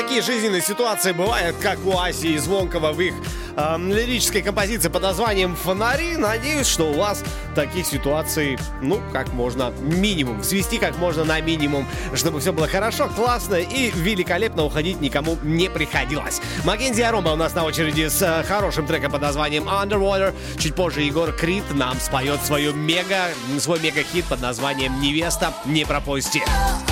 такие жизненные ситуации бывают, как у Аси и Звонкова в их лирической композиции под названием «Фонари». Надеюсь, что у вас таких ситуаций, как можно минимум. Свести как можно на минимум, чтобы все было хорошо, классно и великолепно, уходить никому не приходилось. Маккензи Аромба у нас на очереди с хорошим треком под названием «Underwater». Чуть позже Егор Крид нам споет свой мега-хит под названием «Невеста». Не пропусти.